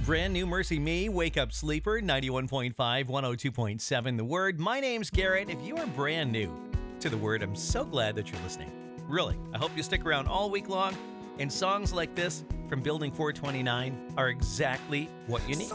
Brand new Mercy Me, Wake Up Sleeper, 91.5, 102.7 The Word. My name's Garrett. If you are brand new to The Word, I'm so glad that you're listening. Really, I hope you stick around all week long. And songs like this from Building 429 are exactly what you need.